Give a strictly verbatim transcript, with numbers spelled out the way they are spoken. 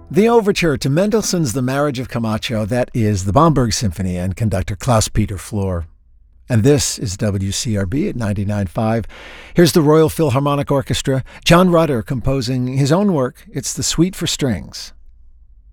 The overture to Mendelssohn's The Marriage of Camacho, that is the Bomberg Symphony and conductor Klaus-Peter Flor. And this is W C R B at ninety-nine point five. Here's the Royal Philharmonic Orchestra, John Rutter composing his own work. It's the Suite for Strings.